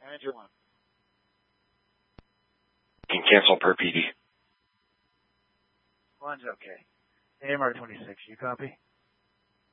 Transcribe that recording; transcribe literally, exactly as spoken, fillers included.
Manager one. Can cancel per P D. One's okay. A M R twenty-six, you copy?